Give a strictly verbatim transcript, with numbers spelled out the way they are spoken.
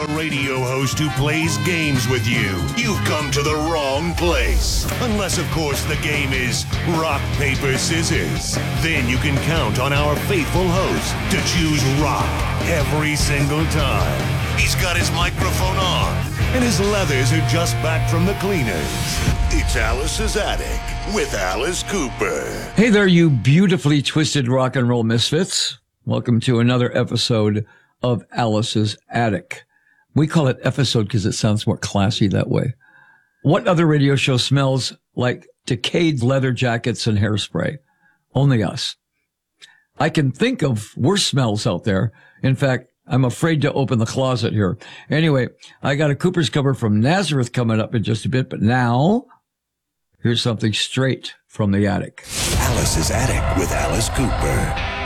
a radio host who plays games with you, you've come to the wrong place. Unless, of course, the game is rock, paper, scissors. Then you can count on our faithful host to choose rock every single time. He's got his microphone on, and his leathers are just back from the cleaners. It's Alice's Attic with Alice Cooper. Hey there, you beautifully twisted rock and roll misfits. Welcome to another episode of Alice's Attic. We call it episode because it sounds more classy that way. What other radio show smells like decayed leather jackets and hairspray? Only us. I can think of worse smells out there. In fact, I'm afraid to open the closet here. Anyway, I got a Cooper's cover from Nazareth coming up in just a bit, but now here's something straight from the attic. Alice's Attic with Alice Cooper.